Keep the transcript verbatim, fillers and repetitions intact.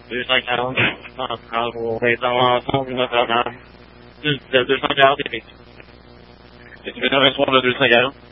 deux cent quarante, centrale pour intervention du notre du deux cent quarante et tu veux un soir de deux cent quarante?